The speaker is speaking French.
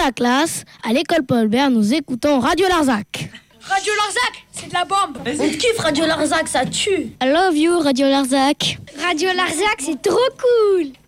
la classe, à l'école Paul Bert, nous écoutons Radio Larzac. Radio Larzac, c'est de la bombe. On te kiffe Radio Larzac, ça tue. I love you Radio Larzac. Radio Larzac, c'est trop cool.